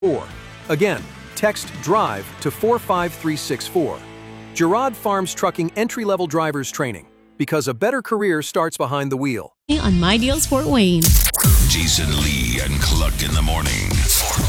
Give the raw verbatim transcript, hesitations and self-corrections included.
four. Again, text DRIVE to four five three six four. Gerard Farms Trucking entry-level drivers training, because a better career starts behind the wheel. On My Deals Fort Wayne. Jason Lee and Cluck in the morning.